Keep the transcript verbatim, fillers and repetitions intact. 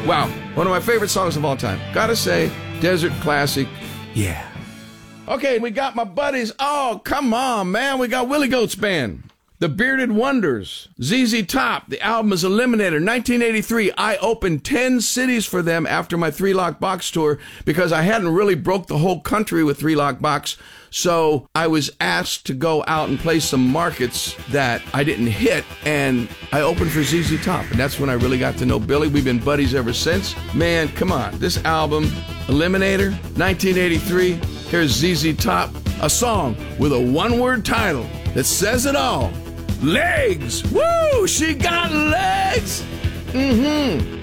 Wow, one of my favorite songs of all time. Gotta say, desert classic, yeah. Okay, we got my buddies. Oh, come on, man. We got Willie Goats Band. The Bearded Wonders, Z Z Top. The album is Eliminator, nineteen eighty-three. I opened ten cities for them after my Three Lock Box tour because I hadn't really broke the whole country with Three Lock Box. So I was asked to go out and play some markets that I didn't hit, and I opened for Z Z Top. And that's when I really got to know Billy. We've been buddies ever since. Man, come on. This album, Eliminator, nineteen eighty-three. Here's Z Z Top, a song with a one-word title that says it all. Legs! Woo! She got legs! Mm-hmm.